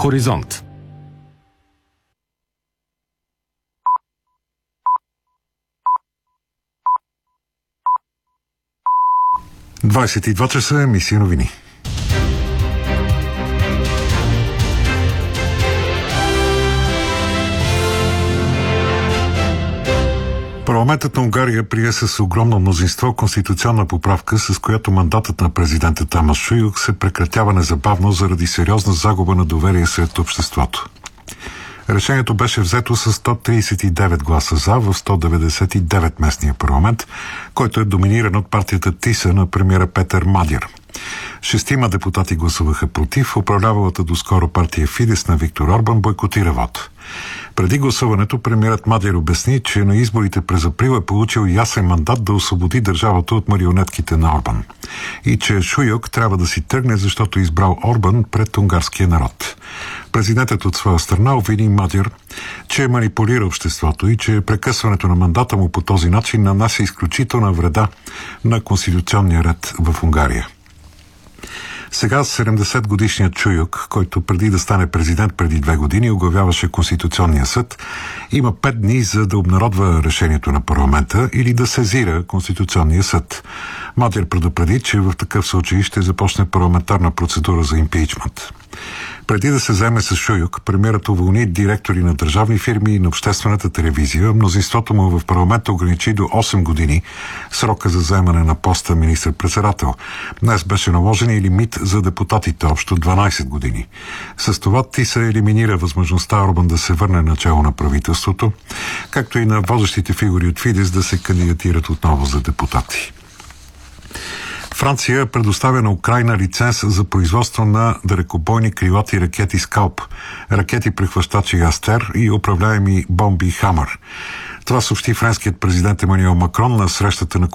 Хоризонт. – 22 часа, емисия новини. Парламентът на Унгария прие с огромно мнозинство конституционна поправка, с която мандатът на президента Тамас Шуйок се прекратява незабавно заради сериозна загуба на доверие сред обществото. Решението беше взето с 139 гласа за в 199 местния парламент, който е доминиран от партията ТИСА на премиера Петър Мадяр. 6 депутати гласуваха против, управлявалата доскоро партия Фидес на Виктор Орбан бойкотира вод. Преди гласуването премиерът Мадяр обясни, че на изборите през април е получил ясен мандат да освободи държавата от марионетките на Орбан и че Шуйок трябва да си тръгне, защото избрал Орбан пред унгарския народ. Президентът от своя страна обвини Мадяр, че манипулира обществото и че прекъсването на мандата му по този начин нанася изключителна вреда на конституционния ред в Унгария. Сега 70-годишният Шуйок, който преди да стане президент преди 2 години оглавяваше Конституционния съд, има 5 дни за да обнародва решението на парламента или да сезира Конституционния съд. Мадяр предупреди, че в такъв случай ще започне парламентарна процедура за импичмент. Преди да се заеме с Шуйок, премиерът уволни директори на държавни фирми и на обществената телевизия. Мнозинството му в парламента ограничи до 8 години срока за заемане на поста министър-председател. Днес беше наложен и лимит за депутатите общо 12 години. С това ТИСА елиминира възможността Орбан да се върне начало на правителството, както и на водещите фигури от Фидес да се кандидатират отново за депутати. Франция предоставя на Украйна лиценз за производство на далекобойни крилати ракети Скалп, ракети прехващачи Астер и управляеми бомби Хамър. Това съобщи френският президент Емануел Макрон на срещата на